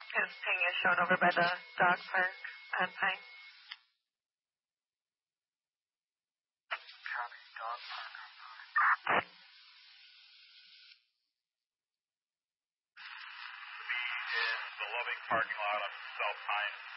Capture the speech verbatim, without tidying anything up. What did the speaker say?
His ping is shown over by the dog park on Pine. Copy, dog park on Pine. The B is the Loving parking lot on South Pine.